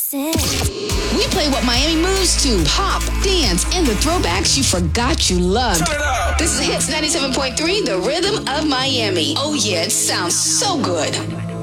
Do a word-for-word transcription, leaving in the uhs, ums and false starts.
dancing. We play what Miami moves to. Pop, dance, and the throwbacks you forgot you loved. Turn it up. This is Hits ninety-seven point three, the rhythm of Miami. Oh yeah, it sounds so good.